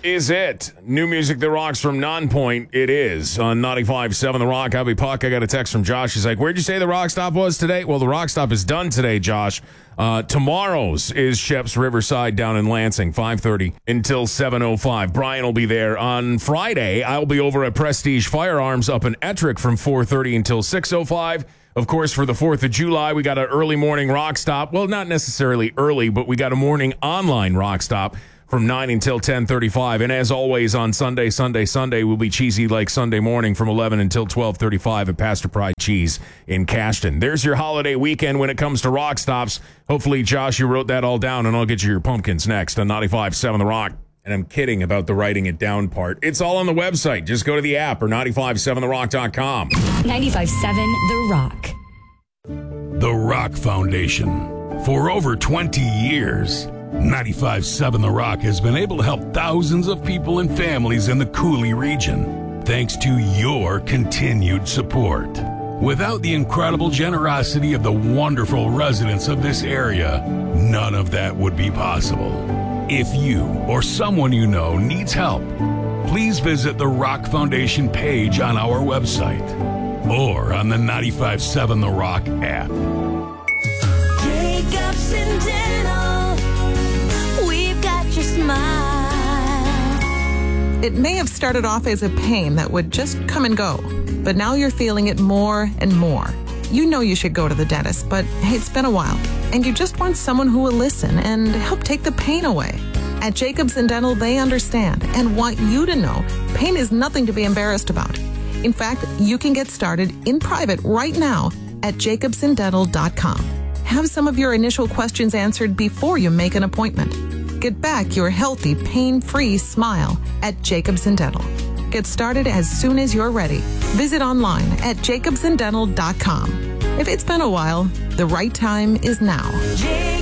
is it. New music that rocks from Nonpoint. It is on 95.7 The Rock. Abby Puck. I got a text from Josh. He's like, where'd you say the rock stop was today? Well, the rock stop is done today, Josh. Tomorrow's is Shep's Riverside down in Lansing, 5:30 until 7:05. Brian will be there. On Friday, I'll be over at Prestige Firearms up in Ettrick from 4:30 until 6:05. Of course, for the 4th of July, we got an early morning rock stop. Well, not necessarily early, but we got a morning online rock stop from 9 until 10:35. And as always, on Sunday, we'll be cheesy like Sunday morning from 11 until 12:35 at Pastor Pride Cheese in Cashton. There's your holiday weekend when it comes to rock stops. Hopefully, Josh, you wrote that all down, and I'll get you your pumpkins next on 95.7 The Rock. And I'm kidding about the writing it down part. It's all on the website. Just go to the app or 957therock.com. 95.7 The Rock. The Rock Foundation. For over 20 years, 95.7 The Rock has been able to help thousands of people and families in the Cooley region, thanks to your continued support. Without the incredible generosity of the wonderful residents of this area, none of that would be possible. If you or someone you know needs help, please visit the Rock Foundation page on our website or on the 95.7 The Rock app. Jacobson Dental, we've got your smile. It may have started off as a pain that would just come and go, but now you're feeling it more and more. You know you should go to the dentist, but hey, it's been a while, and you just want someone who will listen and help take the pain away. At Jacobson Dental, they understand and want you to know pain is nothing to be embarrassed about. In fact, you can get started in private right now at jacobsondental.com. Have some of your initial questions answered before you make an appointment. Get back your healthy, pain-free smile at Jacobson Dental. Get started as soon as you're ready. Visit online at jacobsondental.com. If it's been a while, the right time is now.